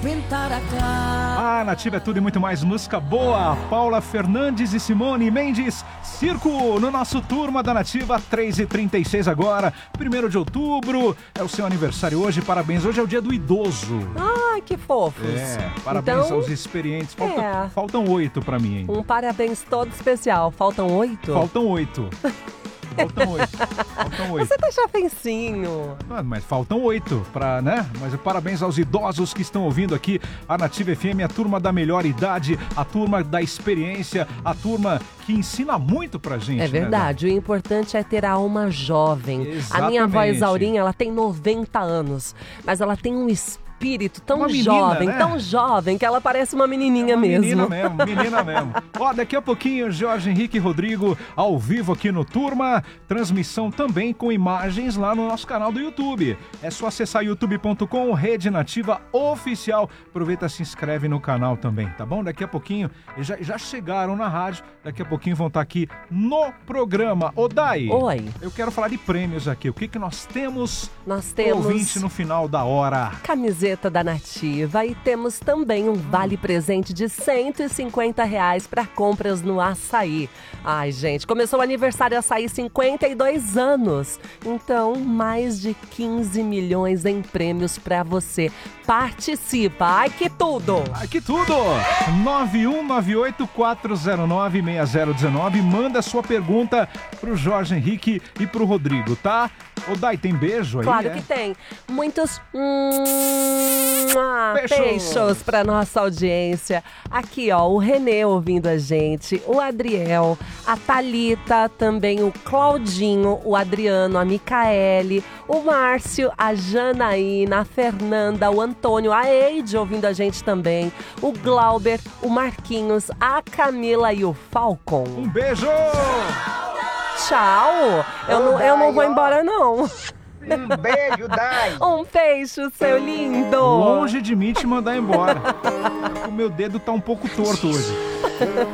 Ah, Nativa é tudo e muito mais música boa. Paula Fernandes e Simone Mendes. Circo no nosso Turma da Nativa, 3h36 agora. 1º de outubro, é o seu aniversário hoje. Parabéns, hoje é o dia do idoso. Ai, que fofos. Parabéns então, aos experientes. Faltam 8 pra mim ainda. Um parabéns todo especial. Faltam 8? Faltam 8. Faltam 8. Você tá chafencinho. Mas faltam 8 pra, né? Mas parabéns aos idosos que estão ouvindo aqui a Nativa FM, a turma da melhor idade, a turma da experiência, a turma que ensina muito pra gente. É verdade, né? O importante é ter a alma jovem. Exatamente. A minha avó Isaurinha, ela tem 90 anos, mas ela tem um espírito tão menina, jovem, né? tão jovem, que ela parece uma menininha mesmo. Menina mesmo. Ó, daqui a pouquinho, Jorge Henrique e Rodrigo ao vivo aqui no Turma. Transmissão também com imagens lá no nosso canal do YouTube. É só acessar youtube.com, Rede Nativa Oficial. Aproveita e se inscreve no canal também, tá bom? Daqui a pouquinho, eles já chegaram na rádio, daqui a pouquinho vão estar aqui no programa. Ô, Dai, oi. Eu quero falar de prêmios aqui. O que nós temos? Nós temos ouvinte no final da hora. Camiseta da Nativa e temos também um vale-presente de R$150 para compras no Açaí. Ai, gente, começou o aniversário Açaí, 52 anos. Então, mais de 15 milhões em prêmios para você. Participa! Ai, que tudo! Ai, que tudo! 9198-409-6019. Manda sua pergunta pro Jorge Henrique e pro Rodrigo, tá? Ô, Dai, tem beijo aí? Claro que tem. Muitos beijos para nossa audiência. Aqui, ó, o Renê ouvindo a gente, o Adriel, a Thalita, também o Claudinho, o Adriano, a Micaele, o Márcio, a Janaína, a Fernanda, o Antônio, a Eide ouvindo a gente também, o Glauber, o Marquinhos, a Camila e o Falcon. Um beijo! Tchau! Eu não vou embora, não. Um beijo, Dai! Um beijo, seu lindo! Longe de mim te mandar embora. O meu dedo tá um pouco torto hoje.